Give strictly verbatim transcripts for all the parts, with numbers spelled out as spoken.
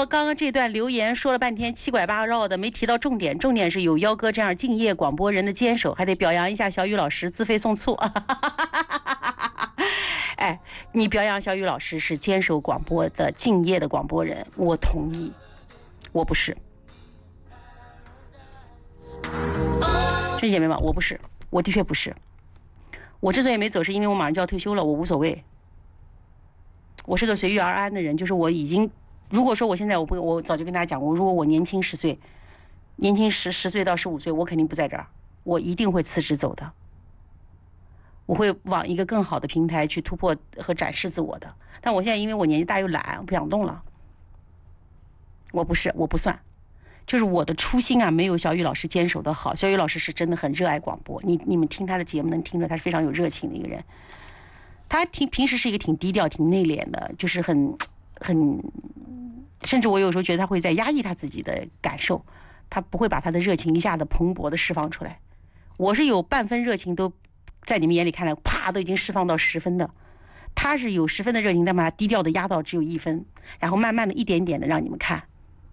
说刚刚这段留言说了半天七拐八绕的，没提到重点。重点是有幺哥这样敬业广播人的坚守，还得表扬一下小雨老师自费送醋。哎，你表扬小雨老师是坚守广播的敬业的广播人，我同意。我不是，兄弟姐妹们，我不是，我的确不是。我之所以没走，是因为我马上就要退休了，我无所谓。我是个随遇而安的人，就是我已经，如果说我现在我不，我早就跟大家讲过，如果我年轻十岁，年轻十十岁到十五岁，我肯定不在这儿，我一定会辞职走的。我会往一个更好的平台去突破和展示自我的。但我现在因为我年纪大又懒，我不想动了。我不是，我不算，就是我的初心啊，没有小雨老师坚守的好。小雨老师是真的很热爱广播，你你们听他的节目能听出他是非常有热情的一个人。他挺平时是一个挺低调、挺内敛的，就是很很，甚至我有时候觉得他会在压抑他自己的感受，他不会把他的热情一下子蓬勃的释放出来。我是有半分热情都在你们眼里看来，啪都已经释放到十分的。他是有十分的热情，但把它低调的压到只有一分，然后慢慢的一点点的让你们看。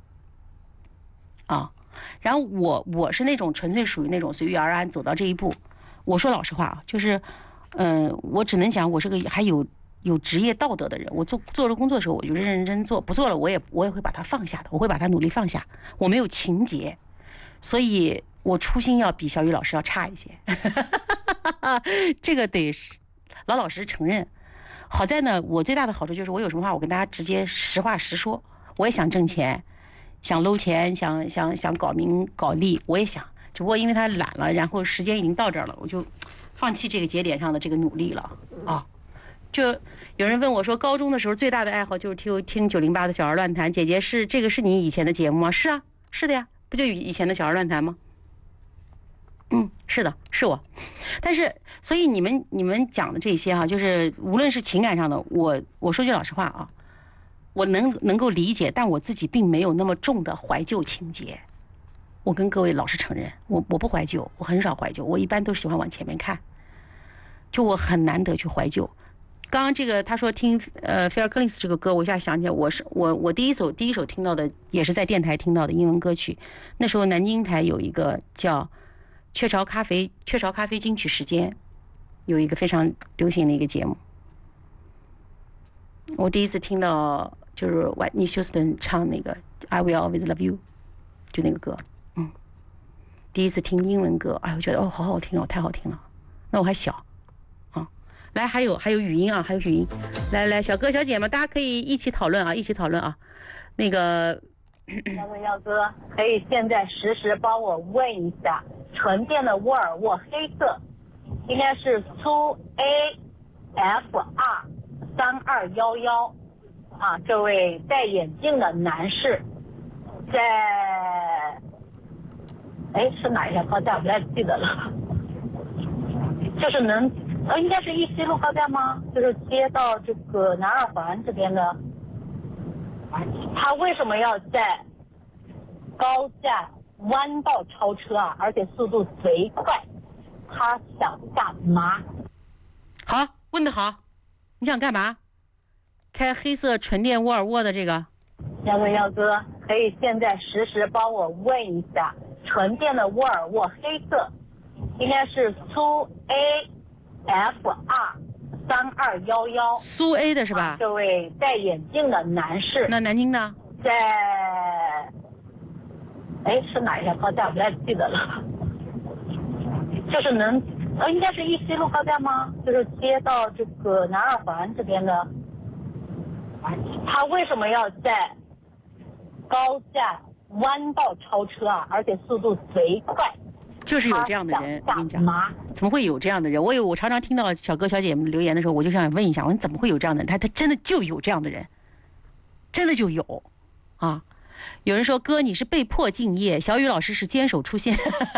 啊，然后我我是那种纯粹属于那种随遇而安走到这一步。我说老实话啊，就是，嗯、呃，我只能讲我是个还有有职业道德的人。我做做这工作的时候，我就认认真真做，不做了我也我也会把它放下的，我会把它努力放下。我没有情节，所以我初心要比小雨老师要差一些。这个得老老实承认。好在呢，我最大的好处就是我有什么话我跟大家直接实话实说。我也想挣钱，想搂钱，想想想搞名搞利，我也想，只不过因为他懒了，然后时间已经到这儿了，我就放弃这个节点上的这个努力了啊。就有人问我说，高中的时候最大的爱好就是听听九零八的小儿乱谈。姐姐是这个是你以前的节目吗？是啊，是的呀，不就以前的小儿乱谈吗？嗯，是的，是我。但是，所以你们你们讲的这些啊，就是无论是情感上的，我我说句老实话啊，我能能够理解，但我自己并没有那么重的怀旧情节。我跟各位老实承认，我我不怀旧，我很少怀旧，我一般都喜欢往前面看。就我很难得去怀旧。刚刚这个他说听呃菲尔克林斯这个歌，我一下想起来，我是我我第一首第一首听到的也是在电台听到的英文歌曲。那时候南京台有一个叫雀巢咖啡雀巢咖啡金曲时间，有一个非常流行的一个节目。我第一次听到就是 Whitney Houston 唱那个 I Will Always Love You， 就那个歌，嗯，第一次听英文歌，哎，我觉得哦，好好听哦，太好听了。那我还小，啊，来，还有还有语音啊，还有语音，来来，小哥小姐们，大家可以一起讨论啊，一起讨论啊，那个。 要哥要哥，可以现在实时帮我问一下，纯电的沃尔沃黑色，应该是苏 A F R 三二幺幺啊，这位戴眼镜的男士，在哎是哪一条高架？不太记得了，就是能呃应该是一西路高架吗？就是接到这个南二环这边的。他为什么要在高架弯道超车啊？而且速度贼快，他想干嘛？ 好，问得好，你想干嘛？开黑色纯电沃尔沃的这个？ 要哥要哥，可以现在实时帮我问一下，纯电的沃尔沃黑色，应该是苏 A F R。三二幺幺， 苏 A 的是吧？ 啊、这位戴眼镜的男士， 那南京呢？ 在，哎，是哪一条高架？不太记得了。就是能，呃，应该是一西路高架吗？就是接到这个南二环这边的。他为什么要在高架弯道超车啊？而且速度贼快。 就是有这样的人，我跟你讲，怎么会有这样的人？我有，我常常听到小哥小姐们留言的时候，我就想问一下，我说怎么会有这样的人？他他真的就有这样的人，真的就有，啊！有人说哥你是被迫敬业，小雨老师是坚守出现，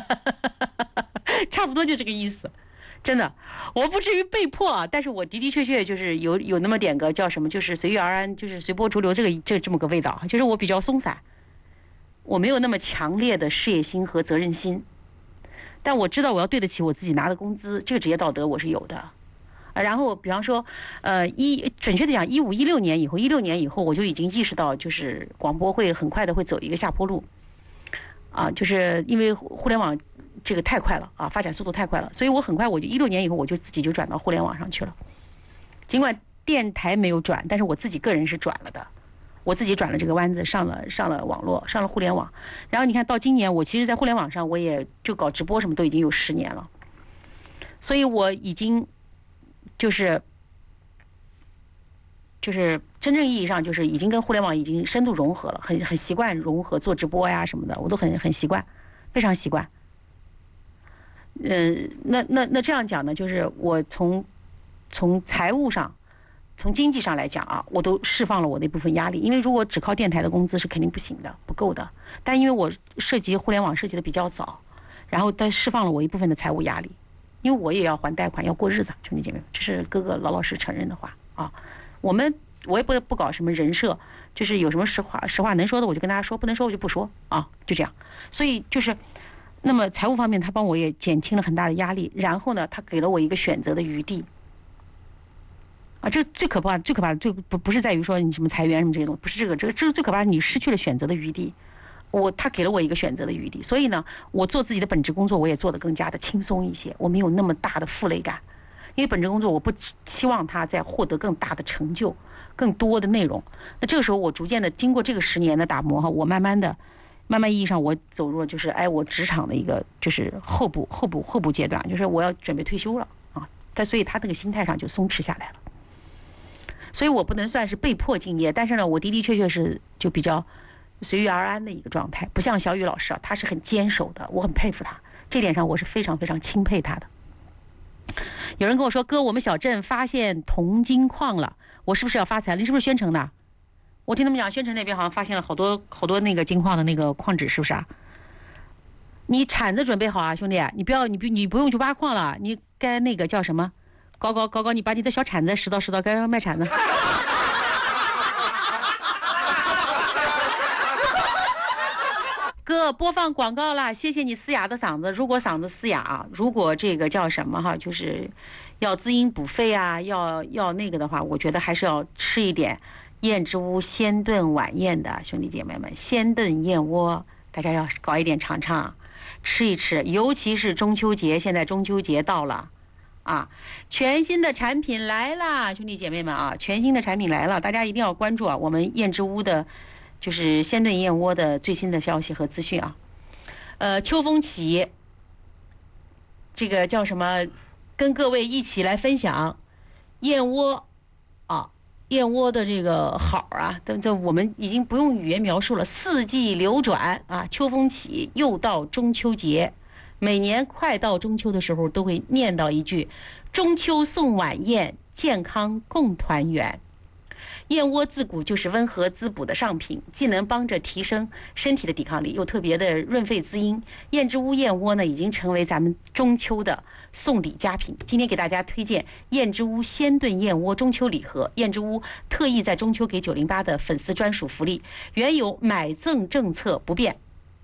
差不多就这个意思。真的，我不至于被迫啊，但是我的的确确就是有有那么点个叫什么，就是随遇而安，就是随波逐流，这个这这么个味道，就是我比较松散，我没有那么强烈的事业心和责任心。但我知道我要对得起我自己拿的工资，这个职业道德我是有的， 啊，然后比方说，呃，一准确的讲，一五一六年以后，一六年以后，我就已经意识到，就是广播会很快的会走一个下坡路，啊，就是因为互联网这个太快了啊，发展速度太快了，所以我很快我就一六年以后我就自己就转到互联网上去了，尽管电台没有转，但是我自己个人是转了的。我自己转了这个弯子，上了上了网络，上了互联网。然后你看到今年，我其实，在互联网上，我也就搞直播什么都已经有十年了，所以我已经就是就是真正意义上就是已经跟互联网已经深度融合了，很很习惯融合做直播呀什么的，我都很很习惯，非常习惯。嗯、呃，那那那这样讲呢，就是我从从财务上。从经济上来讲啊，我都释放了我的一部分压力，因为如果只靠电台的工资是肯定不行的，不够的。但因为我涉及互联网涉及的比较早，然后它释放了我一部分的财务压力，因为我也要还贷款，要过日子，兄弟姐妹，这是哥哥老老实承认的话啊。我们我也不不搞什么人设，就是有什么实话实话能说的我就跟大家说，不能说我就不说啊，就这样。所以就是，那么财务方面他帮我也减轻了很大的压力，然后呢，他给了我一个选择的余地。啊，这最可怕、最可怕的最不不是在于说你什么裁员什么这些东西，不是这个，这个这个最可怕，你失去了选择的余地。我他给了我一个选择的余地，所以呢，我做自己的本职工作，我也做得更加的轻松一些，我没有那么大的负累感。因为本职工作，我不期望他再获得更大的成就、更多的内容。那这个时候，我逐渐的经过这个十年的打磨哈，我慢慢的、慢慢意义上，我走入了就是哎，我职场的一个就是后部、后部、后部阶段，就是我要准备退休了啊。但所以他那个心态上就松弛下来了。所以我不能算是被迫敬业，但是呢，我的的确确是就比较随遇而安的一个状态，不像小雨老师啊，他是很坚守的，我很佩服他，这点上我是非常非常钦佩他的。有人跟我说，哥，我们小镇发现铜金矿了，我是不是要发财了？你是不是宣城的？我听他们讲，宣城那边好像发现了好多好多那个金矿的那个矿址，是不是啊？你铲子准备好啊，兄弟，你不要你不你不用去挖矿了，你该那个叫什么？高高高高，你把你的小铲子拾到拾到，该要卖铲子。哥，播放广告啦！谢谢你嘶哑的嗓子。如果嗓子嘶哑啊，如果这个叫什么哈，就是要滋阴补肺啊，要要那个的话，我觉得还是要吃一点燕之屋鲜炖晚宴的兄弟姐妹们，鲜炖燕窝，大家要搞一点尝尝，吃一吃。尤其是中秋节，现在中秋节到了。啊，全新的产品来了，兄弟姐妹们啊，全新的产品来了，大家一定要关注啊！我们燕之屋的，就是鲜炖燕窝的最新的消息和资讯啊。呃，秋风起，这个叫什么？跟各位一起来分享燕窝啊，燕窝的这个好啊，这这我们已经不用语言描述了，四季流转啊，秋风起，又到中秋节。每年快到中秋的时候，都会念叨一句：“中秋送晚宴，健康共团圆。”燕窝自古就是温和滋补的上品，既能帮着提升身体的抵抗力，又特别的润肺滋阴。燕之屋燕窝呢，已经成为咱们中秋的送礼佳品。今天给大家推荐燕之屋鲜炖燕窝中秋礼盒。燕之屋特意在中秋给九零八的粉丝专属福利，原有买赠政策不变。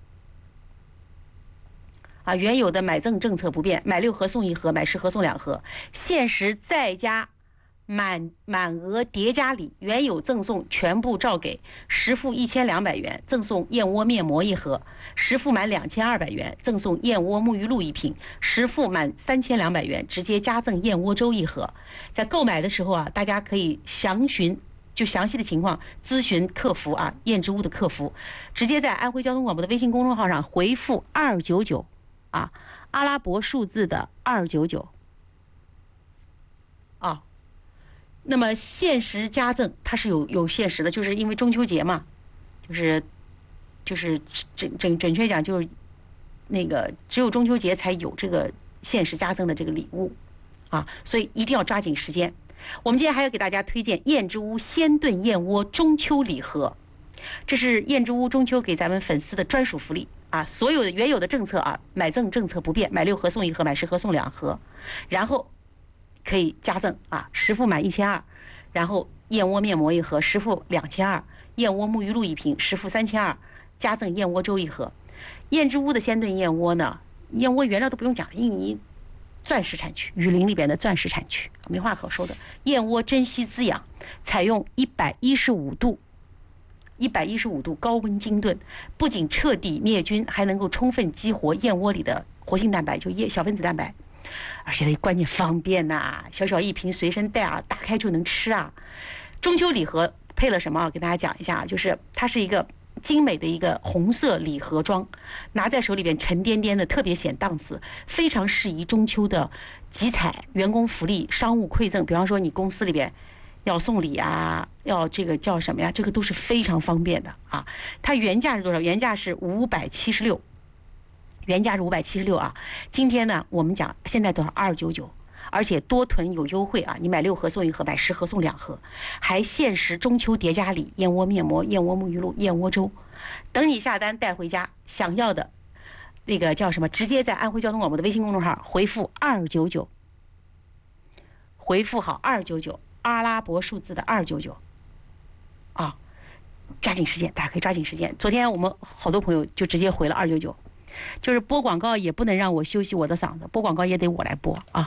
啊，原有的买赠政策不变，买六盒送一盒，买十盒送两盒，限时再加满满额叠加礼，原有赠送全部照给，实付一千两百元赠送燕窝面膜一盒，实付满两千二百元赠送燕窝沐浴露一瓶，实付满三千两百元直接加赠燕窝粥一盒。在购买的时候啊，大家可以详询。就详细的情况咨询客服啊，燕之屋的客服，直接在安徽交通广播的微信公众号上回复二九九。啊，阿拉伯数字的二九九，啊，那么限时加赠它是有有限时的，就是因为中秋节嘛，就是就是准准准确讲就是那个只有中秋节才有这个限时加赠的这个礼物啊，所以一定要抓紧时间。我们今天还要给大家推荐燕之屋鲜炖燕窝中秋礼盒，这是燕之屋中秋给咱们粉丝的专属福利。啊，所有的原有的政策啊，买赠政策不变，买六盒送一盒，买十盒送两盒，然后可以加赠啊，实付满一千二，然后燕窝面膜一盒，实付两千二，燕窝沐浴露一瓶，实付三千二，加赠燕窝粥一盒。燕之屋的鲜炖燕窝呢，燕窝原料都不用讲，因为你钻石产区，雨林里边的钻石产区，没话可说的。燕窝珍稀滋养，采用一百一十五度。一百一十五度高温精炖，不仅彻底灭菌，还能够充分激活燕窝里的活性蛋白，就叶小分子蛋白，而且关键方便呐、啊，小小一瓶随身带啊，打开就能吃啊。中秋礼盒配了什么？给大家讲一下，就是它是一个精美的一个红色礼盒装，拿在手里边沉甸甸的，特别显档次，非常适宜中秋的集采、员工福利、商务馈赠。比方说你公司里边要送礼啊，要这个叫什么呀？这个都是非常方便的啊。它原价是多少？原价是五百七十六，原价是五百七十六啊。今天呢，我们讲现在多少？二九九，而且多囤有优惠啊！你买六盒送一盒，买十盒送两盒，还限时中秋叠加礼：燕窝面膜、燕窝沐浴露、燕窝粥。等你下单带回家，想要的那个叫什么？直接在安徽交通广播的微信公众号回复二九九，回复好二九九。阿拉伯数字的二九九，啊，抓紧时间，大家可以抓紧时间。昨天我们好多朋友就直接回了二九九，就是播广告也不能让我休息我的嗓子，播广告也得我来播啊。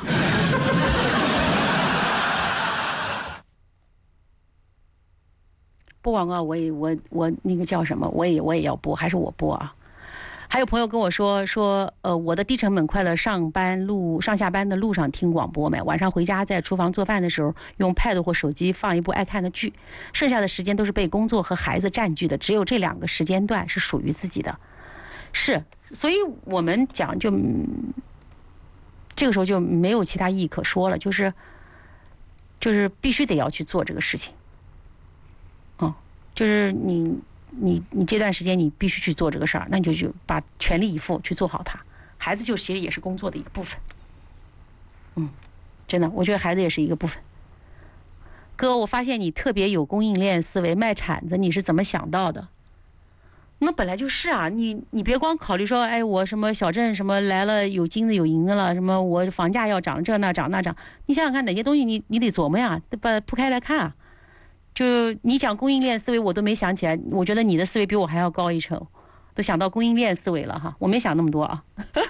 播广告我也我我那个叫什么，我也我也要播，还是我播啊？还有朋友跟我说说，呃，我的低成本快乐上班路上下班的路上听广播没？晚上回家在厨房做饭的时候，用 pad 或手机放一部爱看的剧，剩下的时间都是被工作和孩子占据的，只有这两个时间段是属于自己的。是，所以我们讲就这个时候就没有其他意义可说了，就是就是必须得要去做这个事情。嗯，就是你。你你这段时间你必须去做这个事儿，那你就去把全力以赴去做好它。孩子就其实也是工作的一个部分，嗯，真的，我觉得孩子也是一个部分。哥，我发现你特别有供应链思维，卖铲子你是怎么想到的？那本来就是啊，你你别光考虑说，哎，我什么小镇什么来了有金子有银子了，什么我房价要涨这那涨那涨，你想想看哪些东西你你得琢磨呀，得把铺开来看啊。就你讲供应链思维，我都没想起来。我觉得你的思维比我还要高一筹，都想到供应链思维了哈。我没想那么多啊。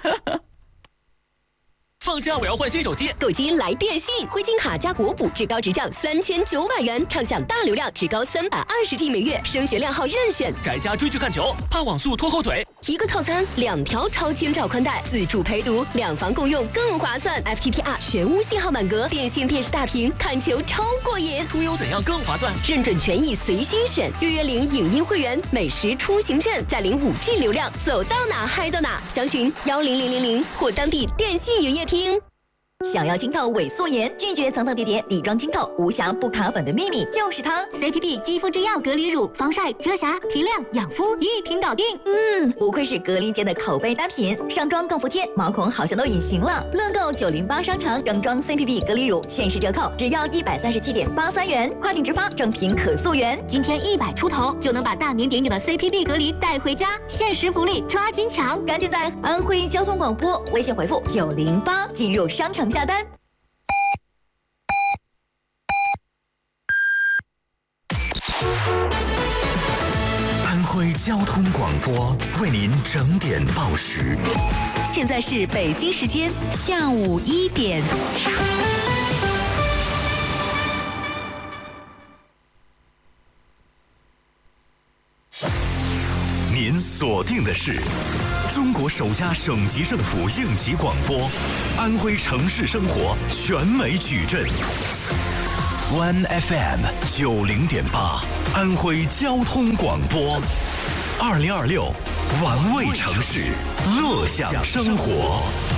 放假我要换新手机， 购机来电信，灰金卡加国补，至高直降三千九百元，畅享大流量，至高三百二十 G 每月，升学量号任选。 宅家追剧看球，怕网速拖后腿。 一个套餐，两条超千兆宽带，自助陪读，两房共用更划算。F T T R 全屋信号满格，电信电视大屏，看球超过瘾。 出游怎样更划算？ 认准权益随心选，预约领影音会员，每时出行券，再领五 G 流量，走到哪嗨到哪。详询幺零零零零或当地电信营业厅。 想要清透伪素颜，拒绝层层叠叠，底妆清透，无瑕不卡粉的秘密就是它 C P P 肌肤之钥隔离乳，防晒、遮瑕、提亮、养肤一瓶搞定。 嗯，不愧是格力街的口碑单品，上妆更服帖，毛孔好像都隐形了。乐购九零八商城整装 C P P 隔离乳限时折扣，只要一百三十七点八三元，跨境直发，正品可溯源。 今天一百出头就能把大名鼎鼎的 C P P 隔离带回家，限时福利抓紧抢！ 赶紧在安徽交通广播微信回复九零八进入商城下单。 安徽交通广播为您整点报时。 现在是北京时间下午一点。 您锁定的是中国首家省级政府应急广播，安徽城市生活全美矩阵 ，One F M 九零点八，安徽交通广播，二零二六，玩味城市，乐享生活。